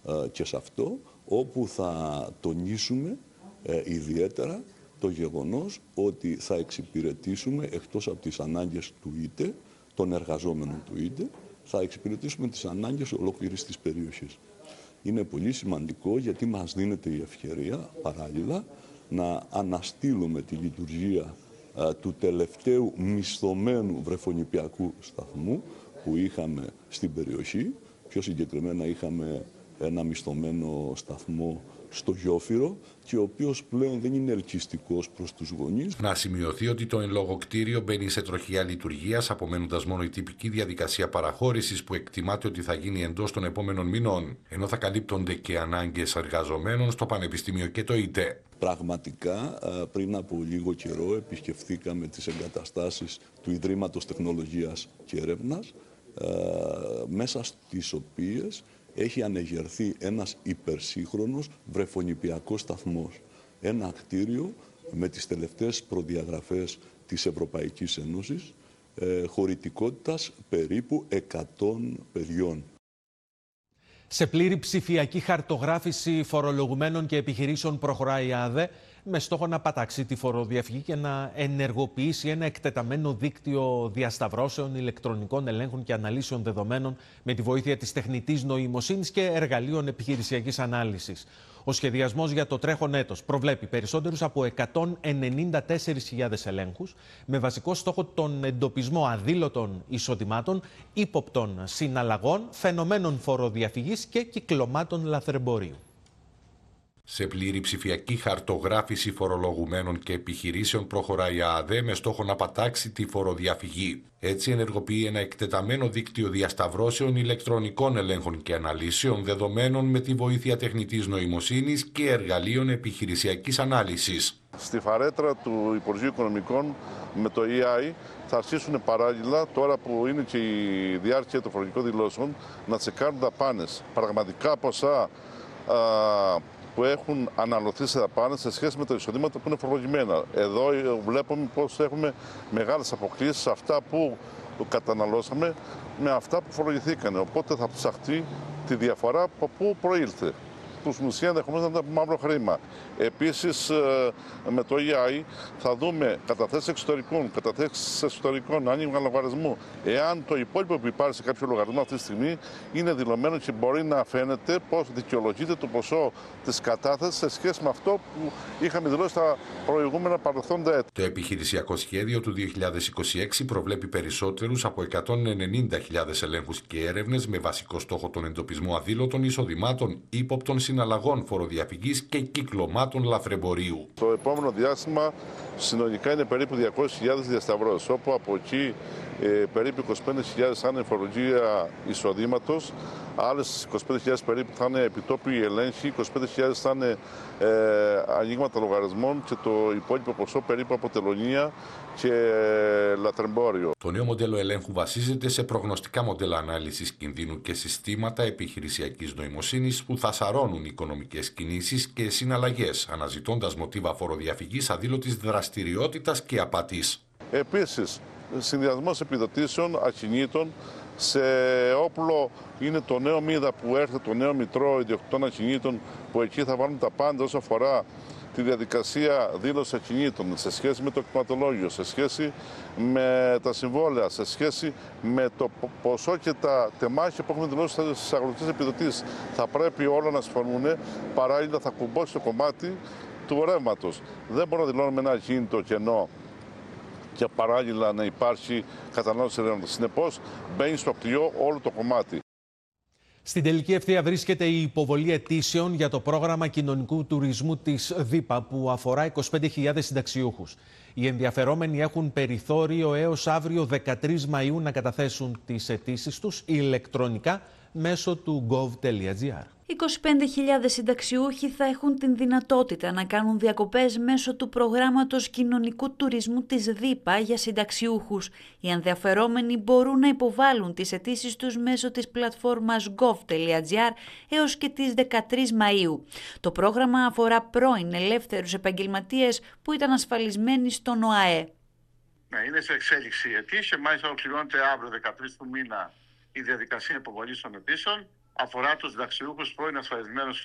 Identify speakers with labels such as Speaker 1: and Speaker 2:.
Speaker 1: και σε αυτό, όπου θα τονίσουμε ιδιαίτερα το γεγονός ότι θα εξυπηρετήσουμε, εκτός από τις ανάγκες του ΙΤΕ, των εργαζόμενων του ΙΤΕ, θα εξυπηρετήσουμε τις ανάγκες ολόκληρης της περιοχής. Είναι πολύ σημαντικό γιατί μας δίνεται η ευκαιρία παράλληλα να αναστείλουμε τη λειτουργία του τελευταίου μισθωμένου βρεφονιπιακού σταθμού που είχαμε στην περιοχή. Πιο συγκεκριμένα είχαμε ένα μισθωμένο σταθμό στο Γιόφυρο και ο οποίος πλέον δεν είναι ελκυστικός προς τους γονείς.
Speaker 2: Να σημειωθεί ότι το εν λόγω κτίριο μπαίνει σε τροχιά λειτουργίας, απομένοντας μόνο η τυπική διαδικασία παραχώρησης που εκτιμάται ότι θα γίνει εντός των επόμενων μηνών, ενώ θα καλύπτονται και ανάγκες εργαζομένων στο Πανεπιστήμιο και το ΙΤΕ.
Speaker 1: Πραγματικά, πριν από λίγο καιρό επισκεφθήκαμε τις εγκαταστάσεις του Ιδρύματος Τεχνολογίας και Έρευνας, μέσα στις οποίες έχει ανεγερθεί ένας υπερσύγχρονος βρεφονιπιακός σταθμός. Ένα κτίριο με τις τελευταίες προδιαγραφές της Ευρωπαϊκής Ένωσης, χωρητικότητας περίπου 100 παιδιών.
Speaker 3: Σε πλήρη ψηφιακή χαρτογράφηση φορολογουμένων και επιχειρήσεων προχωράει η ΑΔΕ με στόχο να πατάξει τη φοροδιαφυγή και να ενεργοποιήσει ένα εκτεταμένο δίκτυο διασταυρώσεων, ηλεκτρονικών ελέγχων και αναλύσεων δεδομένων με τη βοήθεια της τεχνητής νοημοσύνης και εργαλείων επιχειρησιακής ανάλυσης. Ο σχεδιασμός για το τρέχον έτος προβλέπει περισσότερους από 194.000 ελέγχους με βασικό στόχο τον εντοπισμό αδήλωτων εισοδημάτων, ύποπτων συναλλαγών, φαινομένων φοροδιαφυγής και κυκλωμάτων λαθρεμπορίου.
Speaker 2: Σε πλήρη ψηφιακή χαρτογράφηση φορολογουμένων και επιχειρήσεων προχωράει η ΑΔΕ με στόχο να πατάξει τη φοροδιαφυγή. Έτσι ενεργοποιεί ένα εκτεταμένο δίκτυο διασταυρώσεων, ηλεκτρονικών ελέγχων και αναλύσεων δεδομένων με τη βοήθεια τεχνητής νοημοσύνης και εργαλείων επιχειρησιακής ανάλυσης.
Speaker 4: Στη φαρέτρα του Υπουργείου Οικονομικών με το EI θα αρχίσουν παράλληλα, τώρα που είναι και η διάρκεια των φορολογικών δηλώσεων, να τσεκάρουν δαπάνες. Πραγματικά ποσά που έχουν αναλωθεί σε δαπάνες σε σχέση με τα εισοδήματα που είναι φορολογημένα. Εδώ βλέπουμε πως έχουμε μεγάλες αποκλίσεις σε αυτά που καταναλώσαμε με αυτά που φορολογηθήκαν. Οπότε θα ψαχτεί τη διαφορά από πού προήλθε. Που στην ουσία ενδεχομένως να ήταν μαύρο χρήμα. Επίσης, με το EI θα δούμε καταθέσεις εξωτερικών, άνοιγμα λογαριασμού. Εάν το υπόλοιπο που υπάρχει σε κάποιο λογαριασμό αυτή τη στιγμή είναι δηλωμένο και μπορεί να φαίνεται πώς δικαιολογείται το ποσό της κατάθεσης σε σχέση με αυτό που είχαμε δηλώσει στα προηγούμενα παρελθόντα έτη.
Speaker 2: Το επιχειρησιακό σχέδιο του 2026 προβλέπει περισσότερους από 190.000 ελέγχους και έρευνες με βασικό στόχο τον εντοπισμό αδήλωτων εισοδημάτων, ύποπτων συναλλαγών φοροδιαφυγής και κυκλωμάτων λαθρεμπορίου.
Speaker 4: Το επόμενο διάστημα συνολικά είναι περίπου 200.000 διασταυρώσεις, όπου από εκεί περίπου 25.000 θα είναι φορολογία εισοδήματος, άλλες 25.000 περίπου θα είναι επιτόπιοι ελέγχοι, 25.000 θα είναι ανοίγματα λογαριασμών και το υπόλοιπο ποσό περίπου από τελωνία και λαθρεμπόριο.
Speaker 2: Το νέο μοντέλο ελέγχου βασίζεται σε προγνωστικά μοντέλα ανάλυσης κινδύνου και συστήματα επιχειρησιακής νοημοσύνης που θα σαρώνουν οικονομικές κινήσεις και συναλλαγές, αναζητώντας μοτίβα φοροδιαφυγής, αδήλωτης δραστηριότητας και απατής.
Speaker 4: Επίσης, συνδυασμός επιδοτήσεων ακινήτων σε όπλο είναι το νέο μίδα που έρχεται, το νέο μητρό ιδιοκτητών ακινήτων, που εκεί θα βάλουν τα πάντα όσο αφορά τη διαδικασία δήλωση ακινήτων σε σχέση με το κτηματολόγιο, σε σχέση με τα συμβόλαια, σε σχέση με το ποσό και τα τεμάχια που έχουν δηλώσει στις αγροτικές επιδοτήσεις. Θα πρέπει όλα να συμφωνούν, παράλληλα θα κουμπώσει το κομμάτι του ρεύματος. Δεν μπορούμε να δηλώνουμε ένα ακίνητο κενό και παράλληλα να υπάρχει κατανάλωση ρεύματος. Συνεπώς, μπαίνει στο κλειό όλο το κομμάτι.
Speaker 3: Στην τελική ευθεία βρίσκεται η υποβολή αιτήσεων για το πρόγραμμα κοινωνικού τουρισμού της ΔΥΠΑ που αφορά 25.000 συνταξιούχους. Οι ενδιαφερόμενοι έχουν περιθώριο έως αύριο 13 Μαΐου να καταθέσουν τις αιτήσεις τους ηλεκτρονικά μέσω του gov.gr.
Speaker 5: 25.000 συνταξιούχοι θα έχουν την δυνατότητα να κάνουν διακοπές μέσω του προγράμματος κοινωνικού τουρισμού της ΔΥΠΑ για συνταξιούχους. Οι ενδιαφερόμενοι μπορούν να υποβάλουν τις αιτήσεις τους μέσω της πλατφόρμας gov.gr έως και τις 13 Μαΐου. Το πρόγραμμα αφορά πρώην ελεύθερους επαγγελματίες που ήταν ασφαλισμένοι στον ΟΑΕ.
Speaker 6: Ναι, είναι σε εξέλιξη η αιτήση και μάλιστα ολοκληρώνεται αύριο 13 του μήνα η διαδικασία υποβολής των αιτήσεων. αφορά τους συνταξιούχους πρώην ασφαλισμένους